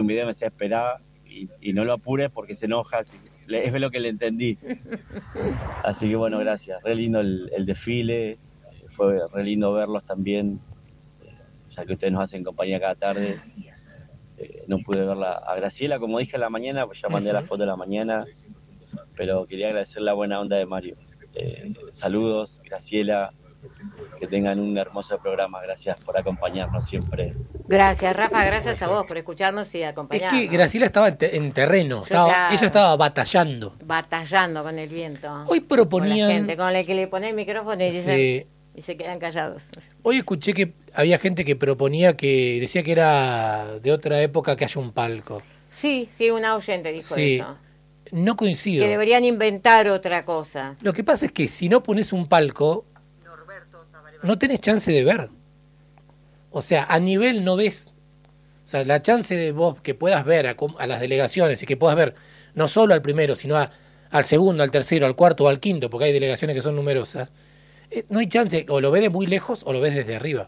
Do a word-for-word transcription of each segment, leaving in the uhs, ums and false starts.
video y me decía esperá y, y no lo apures porque se enoja, así, es lo que le entendí. Así que bueno, gracias, re lindo el, el desfile, fue re lindo verlos también, ya que ustedes nos hacen compañía cada tarde. Eh, no pude verla a Graciela, como dije a la mañana, pues ya mandé la foto de la mañana, pero quería agradecer la buena onda de Mario. Eh, saludos, Graciela, que tengan un hermoso programa, gracias por acompañarnos siempre. Gracias, Rafa, gracias a vos por escucharnos y acompañarnos. Es que Graciela estaba en, te- en terreno, estaba, claro. ella estaba batallando. Batallando con el viento. Hoy proponían... Con la gente, con la que le pone el micrófono y, dicen, Sí. y se quedan callados. Hoy escuché que había gente que proponía, que decía que era de otra época que haya un palco. Sí, sí, una oyente dijo Sí. eso. No coincido. Que deberían inventar otra cosa. Lo que pasa es que si no pones un palco, no tenés chance de ver. O sea, a nivel no ves. O sea, la chance de vos que puedas ver a, a las delegaciones y que puedas ver no solo al primero, sino a, al segundo, al tercero, al cuarto o al quinto, porque hay delegaciones que son numerosas, eh, no hay chance, o lo ves de muy lejos o lo ves desde arriba.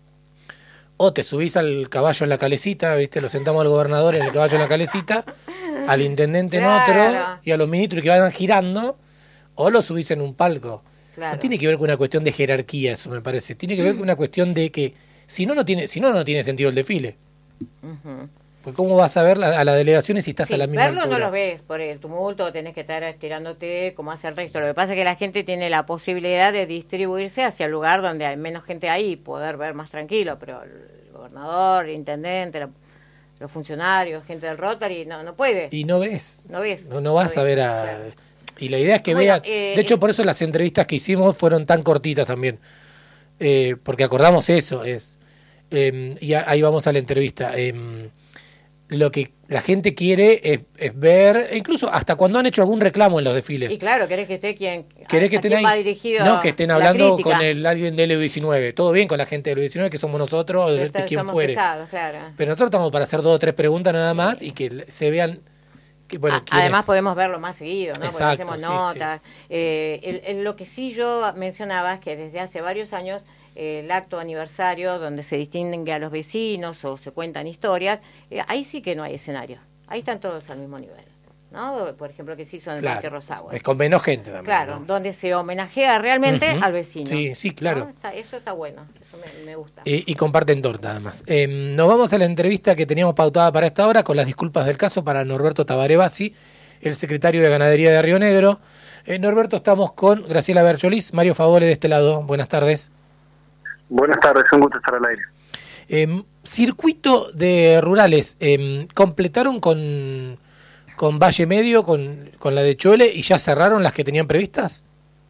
O te subís al caballo en la calecita, ¿viste? Lo sentamos al gobernador en el caballo en la calecita, al intendente en Claro. otro y a los ministros que vayan girando, o lo subís en un palco. Claro. No tiene que ver con una cuestión de jerarquía, eso me parece. Tiene que ver con una cuestión de que si no, no tiene, si no, no tiene sentido el desfile. Uh-huh. Pues cómo vas a ver la, a las delegaciones si estás Sí, a la misma verlo altura. no lo ves por el tumulto, tenés que estar estirándote como hace el resto. Lo que pasa es que la gente tiene la posibilidad de distribuirse hacia el lugar donde hay menos gente ahí y poder ver más tranquilo, pero el gobernador, el intendente, la, los funcionarios, gente del Rotary, no no puede. Y no ves. No ves. No, no vas no a ves, ver a... claro. Y la idea es que Bueno, vean... eh, de hecho, por eso las entrevistas que hicimos fueron tan cortitas también. Eh, porque acordamos eso. es eh, Y a- ahí vamos a la entrevista. Eh, lo que la gente quiere es, es ver, e incluso hasta cuando han hecho algún reclamo en los desfiles. Y claro, querés que esté quien, ¿Querés que a estén quién ahí? va dirigido No, que estén la hablando crítica. con el alguien del U diecinueve. Todo bien con la gente del U diecinueve, que somos nosotros, Pero de esto- quien somos fuere. pesados, claro. Pero nosotros estamos para hacer dos o tres preguntas nada más y que se vean... Que, bueno, A- quién Además es. podemos verlo más seguido, ¿no? Porque Exacto, hacemos sí, notas. Eh, el- el- lo que sí yo mencionaba es que desde hace varios años eh, el acto aniversario donde se distingue a los vecinos o se cuentan historias, eh, ahí sí que no hay escenario. Ahí están todos al mismo nivel, ¿no? Por ejemplo, que se hizo en el Claro, Parque Rosagua. es con menos gente también. Claro, ¿no? donde se homenajea realmente Ujú. al vecino. Sí, sí, claro. ¿no? Está- eso está bueno, eso me, me gusta. Eh, y comparten torta, además. Eh, nos vamos a la entrevista que teníamos pautada para esta hora, con las disculpas del caso para Norberto Tabaré Bassi, el secretario de Ganadería de Río Negro. Eh, Norberto, estamos con Graciela Bercholis, Mario Favole de este lado. Buenas tardes. Buenas tardes, un gusto estar al aire. Eh, circuito de rurales, eh, ¿completaron con, con Valle Medio, con, con la de Chole, y ya cerraron las que tenían previstas?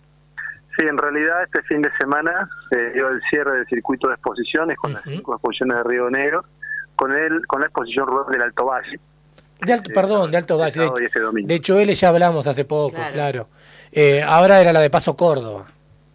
Sí, en realidad este fin de semana se dio el cierre del circuito de exposiciones con las Ujú. cinco exposiciones de Río Negro, con el con la exposición rural del Alto Valle. De alto, Sí, perdón, de Alto este Valle. sábado y De, este domingo. de Choele ya hablamos hace poco, claro. Claro. Eh, ahora era la de Paso Córdoba.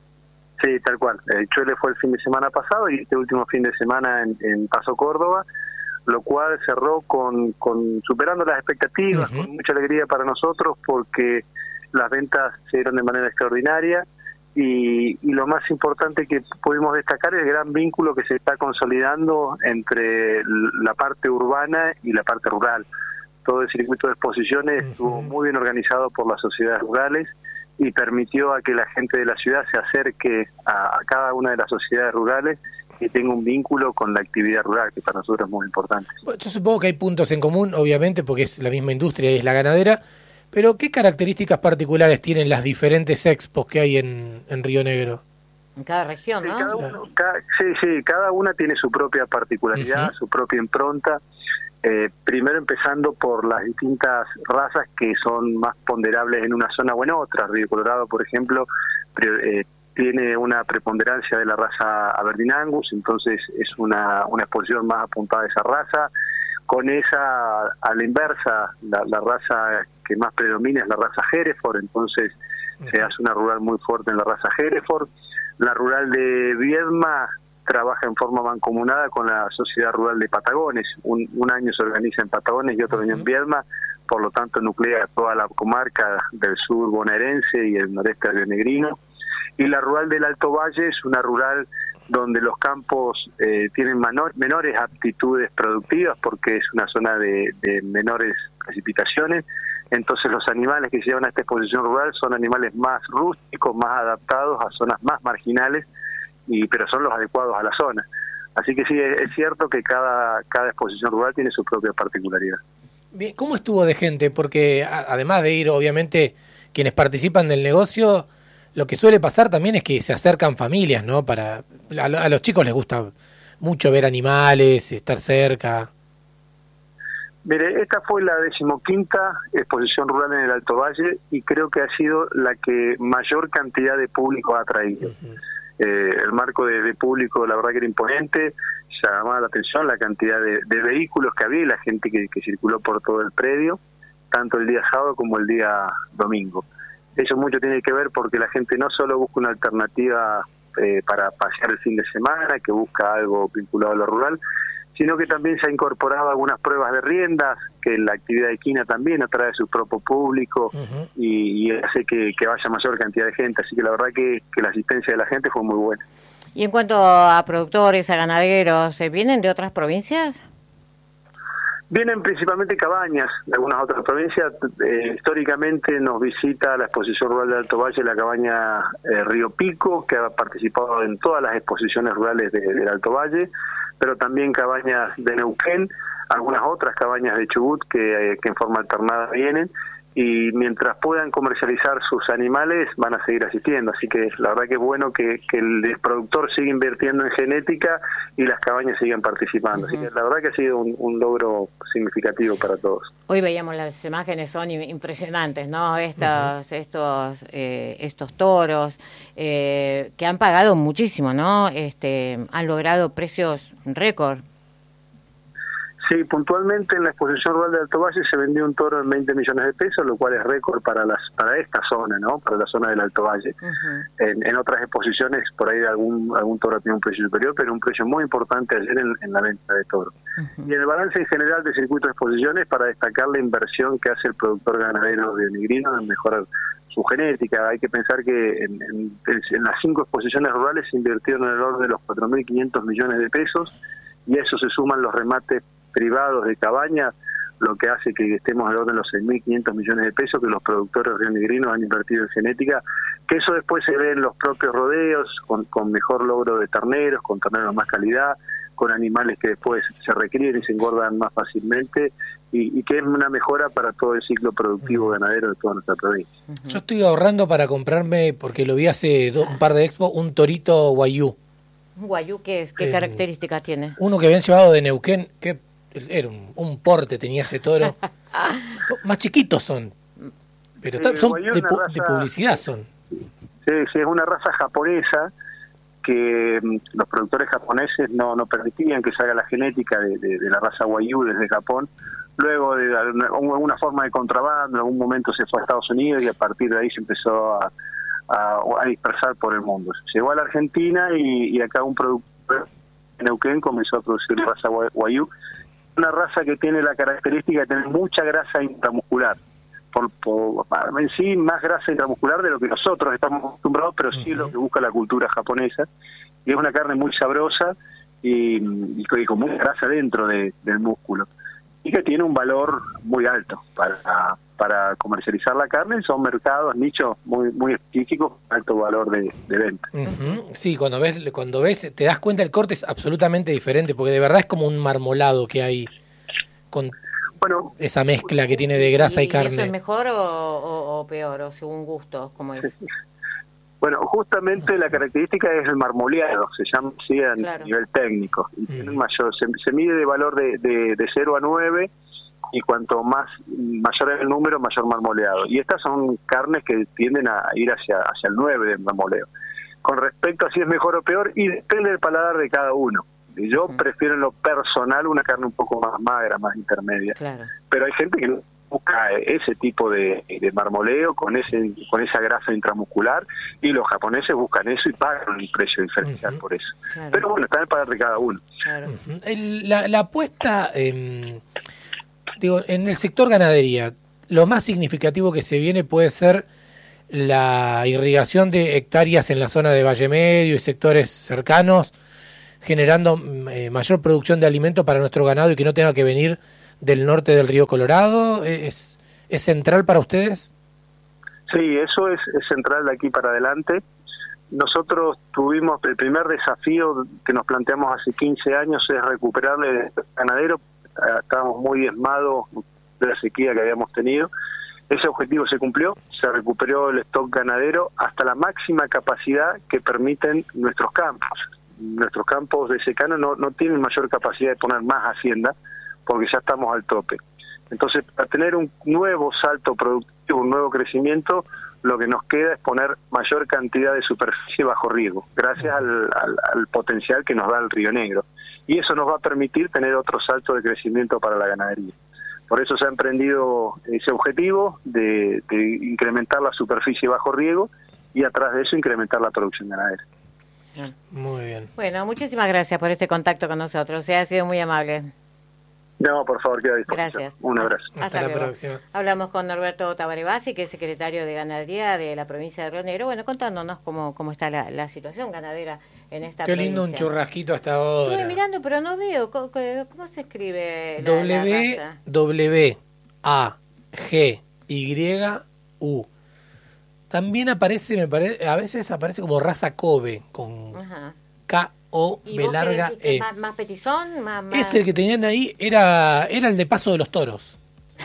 Sí, tal cual. El Chole fue el fin de semana pasado y este último fin de semana en, en Paso Córdoba, lo cual cerró con, con superando las expectativas, Ujú. con mucha alegría para nosotros porque las ventas se dieron de manera extraordinaria y, y lo más importante que pudimos destacar es el gran vínculo que se está consolidando entre la parte urbana y la parte rural. Todo el circuito de exposiciones Ujú. estuvo muy bien organizado por las sociedades rurales y permitió a que la gente de la ciudad se acerque a, a cada una de las sociedades rurales y tenga un vínculo con la actividad rural, que para nosotros es muy importante. Bueno, yo supongo que hay puntos en común, obviamente, porque es la misma industria y es la ganadera, pero ¿qué características particulares tienen las diferentes expos que hay en, en Río Negro? En cada región, Sí, ¿no? cada uno- ca- sí, sí, cada una tiene su propia particularidad, Ujú. su propia impronta. Eh, primero empezando por las distintas razas que son más ponderables en una zona o en otra. Río Colorado, por ejemplo, pre- eh, tiene una preponderancia de la raza Aberdeen Angus, entonces es una, una exposición más apuntada a esa raza. Con esa, a la inversa, la, la raza que más predomina es la raza Hereford, entonces se hace una rural muy fuerte en la raza Hereford. La rural de Viedma trabaja en forma mancomunada con la Sociedad Rural de Patagones. Un, un año se organiza en Patagones y otro año en Viedma, por lo tanto nuclea toda la comarca del sur bonaerense y el noreste rionegrino. Y la rural del Alto Valle es una rural donde los campos eh, tienen menor, menores aptitudes productivas porque es una zona de, de menores precipitaciones. Entonces los animales que se llevan a esta exposición rural son animales más rústicos, más adaptados a zonas más marginales, y pero son los adecuados a la zona. Así que sí, es, es cierto que cada, cada exposición rural tiene su propia particularidad. Bien, ¿cómo estuvo de gente? Porque a, además de ir, obviamente, quienes participan del negocio, lo que suele pasar también es que se acercan familias, ¿no? Para a, a los chicos les gusta mucho ver animales, estar cerca. Mire, esta fue la decimoquinta exposición rural en el Alto Valle y creo que ha sido la que mayor cantidad de público ha traído. Uh-huh. Eh, el marco de, de público, la verdad que era imponente, llamaba la atención la cantidad de, de vehículos que había y la gente que, que circuló por todo el predio, tanto el día sábado como el día domingo. Eso mucho tiene que ver porque la gente no solo busca una alternativa eh, para pasear el fin de semana, que busca algo vinculado a lo rural, sino que también se ha incorporado algunas pruebas de riendas, que la actividad equina también atrae su propio público uh-huh. y, y hace que, que vaya mayor cantidad de gente. Así que la verdad que, que la asistencia de la gente fue muy buena. Y en cuanto a productores, a ganaderos, ¿vienen de otras provincias? Vienen principalmente cabañas de algunas otras provincias. Eh, históricamente nos visita la exposición rural de Alto Valle la cabaña eh, Río Pico, que ha participado en todas las exposiciones rurales de, del Alto Valle, pero también cabañas de Neuquén, algunas otras cabañas de Chubut que, eh, que en forma alternada vienen, y mientras puedan comercializar sus animales van a seguir asistiendo. Así que la verdad que es bueno que, que el productor siga invirtiendo en genética y las cabañas sigan participando. Uh-huh. Así que la verdad que ha sido un, un logro significativo para todos. Hoy veíamos las imágenes, son impresionantes, ¿no? Estos, uh-huh. estos, eh, estos toros eh, que han pagado muchísimo, ¿no? Este, han logrado precios récord. Sí, puntualmente en la exposición rural de Alto Valle se vendió un toro en veinte millones de pesos, lo cual es récord para las para esta zona, ¿no? Para la zona del Alto Valle. Uh-huh. En, en otras exposiciones por ahí algún algún toro tiene un precio superior, pero un precio muy importante ayer en, en la venta de toros. Uh-huh. Y en el balance en general de circuito de exposiciones, para destacar la inversión que hace el productor ganadero rionegrino en mejorar su genética. Hay que pensar que en, en, en las cinco exposiciones rurales se invirtieron en el orden de los cuatro mil quinientos millones de pesos, y a eso se suman los remates privados de cabaña, lo que hace que estemos al orden de los seis mil quinientos millones de pesos que los productores rionegrinos han invertido en genética, que eso después se ve en los propios rodeos, con, con mejor logro de terneros, con terneros de más calidad, con animales que después se recrían y se engordan más fácilmente, y, y que es una mejora para todo el ciclo productivo ganadero de toda nuestra provincia. Yo estoy ahorrando para comprarme, porque lo vi hace do, un par de expos, un torito guayú. ¿Un guayú qué es? ¿Qué eh, características tiene? Uno que habían llevado de Neuquén, que era un, un porte, tenía ese toro. Son, más chiquitos son, pero está, son de, raza, de publicidad son. Sí, sí, es una raza japonesa que um, los productores japoneses no, no permitían que salga la genética de, de, de la raza Wagyu desde Japón. Luego de alguna forma de contrabando, en algún momento se fue a Estados Unidos y a partir de ahí se empezó a, a, a dispersar por el mundo. Llegó a la Argentina y, y acá un productor en Neuquén comenzó a producir la raza Wagyu, una raza que tiene la característica de tener mucha grasa intramuscular, por, por en sí más grasa intramuscular de lo que nosotros estamos acostumbrados, pero sí uh-huh. lo que busca la cultura japonesa, y es una carne muy sabrosa y, y con mucha grasa dentro de, del músculo, y que tiene un valor muy alto para para comercializar la carne. Son mercados, nichos muy muy específicos, alto valor de, de venta. Uh-huh. Sí, cuando ves cuando ves te das cuenta el corte es absolutamente diferente, porque de verdad es como un marmolado que hay con bueno, esa mezcla que tiene de grasa y, y carne. ¿Eso es mejor o, o, o peor, o según gusto, como es? Bueno, justamente no sé. La característica es el marmoleado, se llama así a claro. nivel técnico. Y tiene un mayor, se, se mide de valor de, de, de cero a nueve, y cuanto más mayor es el número, mayor marmoleado. Y estas son carnes que tienden a ir hacia hacia el nueve del marmoleo. Con respecto a si es mejor o peor, y depende del paladar de cada uno. Y yo uh-huh. prefiero en lo personal una carne un poco más magra, más intermedia. Claro. Pero hay gente que busca ese tipo de, de marmoleo con ese con esa grasa intramuscular, y los japoneses buscan eso y pagan un precio diferencial uh-huh. por eso. Claro. Pero bueno, está en el paladar de cada uno. Claro. Uh-huh. el, la, la apuesta... Eh... Digo, en el sector ganadería, lo más significativo que se viene puede ser la irrigación de hectáreas en la zona de Valle Medio y sectores cercanos, generando eh, mayor producción de alimento para nuestro ganado y que no tenga que venir del norte del río Colorado? ¿Es, es central para ustedes? Sí, eso es, es central de aquí para adelante. Nosotros tuvimos el primer desafío que nos planteamos hace quince años es recuperarle el ganadero. Estábamos muy diezmados de la sequía que habíamos tenido. Ese objetivo se cumplió, se recuperó el stock ganadero hasta la máxima capacidad que permiten nuestros campos. Nuestros campos de secano no, no tienen mayor capacidad de poner más hacienda porque ya estamos al tope. Entonces, para tener un nuevo salto productivo, un nuevo crecimiento, lo que nos queda es poner mayor cantidad de superficie bajo riego, gracias al, al, al potencial que nos da el Río Negro. Y eso nos va a permitir tener otro salto de crecimiento para la ganadería. Por eso se ha emprendido ese objetivo de, de incrementar la superficie bajo riego y atrás de eso incrementar la producción ganadera. Muy bien. Bueno, muchísimas gracias por este contacto con nosotros. Se ha sido muy amable. No, por favor, queda a disposición. Gracias. Un abrazo. Hasta, Hasta la luego. próxima. Hablamos con Norberto Tabaré-Bassi, que es secretario de Ganadería de la provincia de Río Negro, bueno, contándonos cómo, cómo está la, la situación ganadera en esta Qué provincia. lindo un churrasquito hasta ahora. Estuve mirando, pero no veo. ¿Cómo, cómo se escribe la, W, la raza? W, A, G, Y, U. También aparece, me parece, a veces aparece como raza Kobe, con Ajá. K, O, ¿Y B vos qué larga, decís que E. es más, más petizón? Más, más... Es el que tenían ahí, era, era el de Paso de los Toros.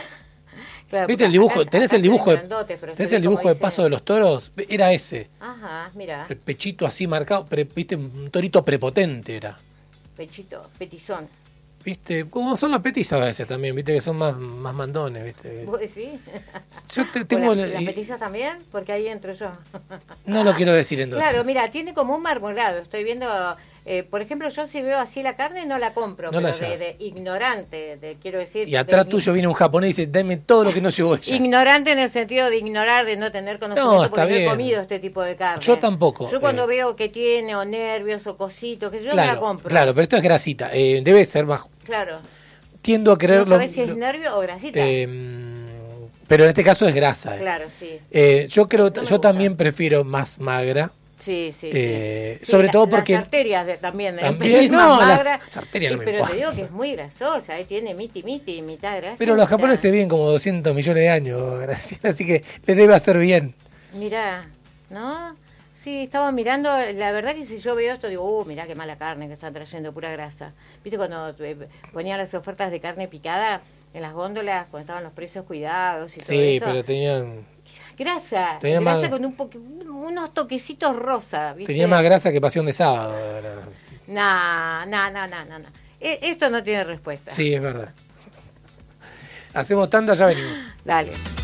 Claro, ¿Viste el porque dibujo? acá- ¿Tenés acá el dibujo, se de, ven grandotes, pero se tenés ve el dibujo como de dice- Paso de los Toros? Era ese. Ajá, mira, El pechito así marcado, pre- viste, un torito prepotente era. pechito, petizón. Viste, como son las petizas a veces también, viste que son más, más mandones, viste. ¿Vos decís? Yo te, ¿O tengo... la- el- ¿Las y- petizas también? Porque ahí entro yo. no lo quiero decir entonces. Claro, mira, tiene como un marmolado. Estoy viendo, eh, por ejemplo, yo si veo así la carne no la compro, No la pero de, llevas. de ignorante, de, quiero decir. Y atrás de- tuyo viene un japonés y dice, dame todo lo que no llevó ella. Ignorante en el sentido de ignorar, de no tener conocimiento, No, está porque no bien. he comido este tipo de carne. Yo tampoco, Yo cuando eh. veo que tiene o nervios o cositos, que yo no Claro, la compro. claro, pero esto es grasita, eh, debe ser más... Claro. Tiendo a ¿No creerlo... sabes si es nervio o grasita? eh, pero en este caso es grasa. eh. Claro, sí. Eh, yo creo, No me yo gusta. también prefiero más magra. Sí, sí, Eh, sí. Sí, sobre la- todo porque- Las arterias de- también. ¿eh? También, Es no, más las magra. arterias no me Pero importan. te digo que es muy grasosa, ¿eh? Tiene miti miti, mitad grasa. Pero los mitad- japoneses viven como doscientos millones de años, Graciela, así que les debe hacer bien. Mirá, ¿no? Sí, estaba mirando, la verdad que si yo veo esto digo, uh, mirá qué mala carne que están trayendo, pura grasa. ¿Viste cuando eh, ponían las ofertas de carne picada en las góndolas, cuando estaban los precios cuidados y todo Sí, eso? pero tenían, Grasa, tenía grasa más- con un poqu- unos toquecitos rosa, ¿viste? tenía más grasa que pasión de sábado. era- No, no, no, no, no. no. E- Esto no tiene respuesta. Sí, es verdad. Hacemos tanda, ya venimos. Dale.